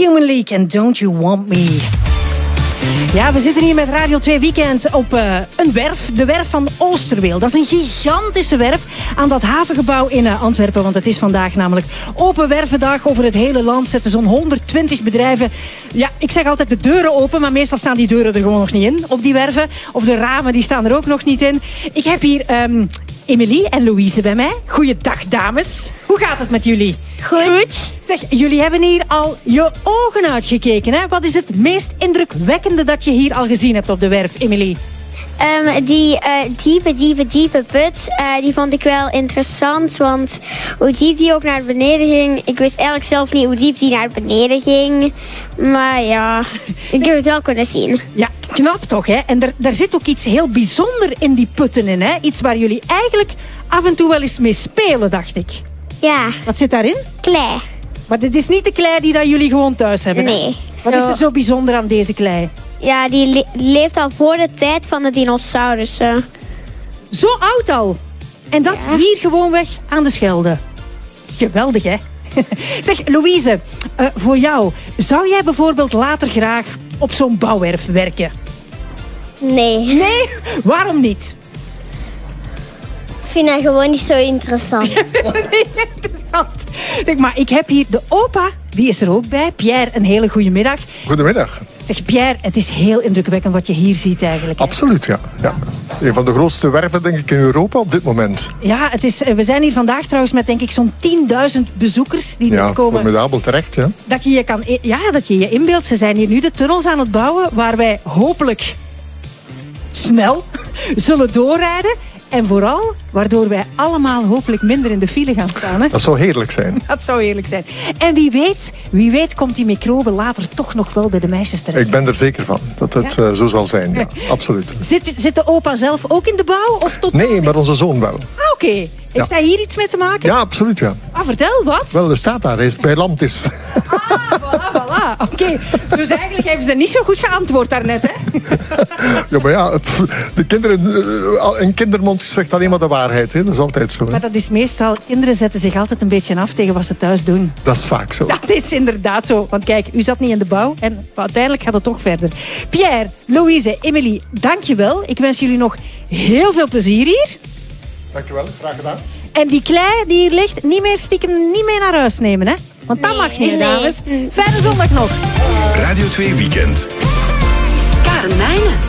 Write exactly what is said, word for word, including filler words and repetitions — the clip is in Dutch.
Human League en Don't You Want Me. Ja, we zitten hier met Radio twee Weekend op uh, een werf. De werf van Oosterweel. Dat is een gigantische werf aan dat havengebouw in uh, Antwerpen. Want het is vandaag namelijk Open Wervendag. Over het hele land zetten zo'n honderdtwintig bedrijven. Ja, ik zeg altijd de deuren open. Maar meestal staan die deuren er gewoon nog niet in op die werven. Of de ramen, die staan er ook nog niet in. Ik heb hier um, Emilie en Louise bij mij. Goeiedag, dames. Hoe gaat het met jullie? Goed. Zeg, jullie hebben hier al je ogen uitgekeken, hè? Wat is het meest indrukwekkende dat je hier al gezien hebt op de werf, Emilie? Um, die uh, diepe, diepe, diepe put, uh, die vond ik wel interessant. Want hoe diep die ook naar beneden ging... Ik wist eigenlijk zelf niet hoe diep die naar beneden ging. Maar ja, ik heb het wel kunnen zien. Ja, knap toch, hè? En er, daar zit ook iets heel bijzonders in die putten in, hè? Iets waar jullie eigenlijk af en toe wel eens mee spelen, dacht ik. Ja. Wat zit daarin? Klei. Maar dit is niet de klei die dat jullie gewoon thuis hebben. Nee. Hè? Wat is er zo bijzonder aan deze klei? Ja, die le leeft al voor de tijd van de dinosaurussen. Zo oud al? En dat ja. Hier gewoon weg aan de Schelde. Geweldig, hè? Zeg, Louise, uh, voor jou, zou jij bijvoorbeeld later graag op zo'n bouwwerf werken? Nee. Nee? Waarom niet? Ik vind dat gewoon niet zo interessant. Interessant. Zeg, maar ik heb hier de opa, die is er ook bij. Pierre, een hele goede middag. Goedemiddag. Zeg, Pierre, het is heel indrukwekkend wat je hier ziet eigenlijk. Hè? Absoluut, ja. ja. Een van de grootste werven, denk ik, in Europa op dit moment. Ja, het is, we zijn hier vandaag trouwens met, denk ik, zo'n tienduizend bezoekers die ja, net komen. Formidabel terecht, ja. Dat je je kan, ja, dat je je inbeeldt. Ze zijn hier nu de tunnels aan het bouwen, waar wij hopelijk snel zullen doorrijden. En vooral, waardoor wij allemaal hopelijk minder in de file gaan staan. Hè? Dat zou heerlijk zijn. Dat zou heerlijk zijn. En wie weet, wie weet komt die microbe later toch nog wel bij de meisjes terecht. Ik ben er zeker van dat het ja? uh, zo zal zijn. Ja, absoluut. Zit, zit de opa zelf ook in de bouw? Of tot nee, maar onze zoon wel. Ah, oké. Okay. Heeft ja. hij hier iets mee te maken? Ja, absoluut, ja. Ah, vertel, wat? Wel, er staat daar. Hij is bij Landis. Ah, voilà, voilà. Oké. Okay. Dus eigenlijk hebben ze niet zo goed geantwoord daarnet, hè? Ja, maar ja, de kinderen... Een kindermond zegt alleen maar de waarheid, hè. Dat is altijd zo. Hè? Maar dat is meestal... Kinderen zetten zich altijd een beetje af tegen wat ze thuis doen. Dat is vaak zo. Dat is inderdaad zo. Want kijk, u zat niet in de bouw en uiteindelijk gaat het toch verder. Pierre, Louise, Emilie, dankjewel. Ik wens jullie nog heel veel plezier hier. Dankjewel, graag gedaan. En die klei die hier ligt, niet meer stiekem niet mee naar huis nemen, hè? Want dat nee, mag niet, nee. dames. Fijne zondag nog. Radio twee Weekend. Karen Meijnen.